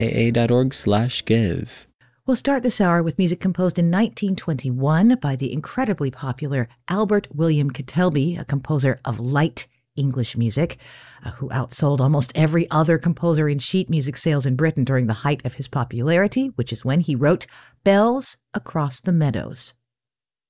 aa.org/give. We'll start this hour with music composed in 1921 by the incredibly popular Albert William Ketelby, a composer of light English music, who outsold almost every other composer in sheet music sales in Britain during the height of his popularity, which is when he wrote Bells Across the Meadows.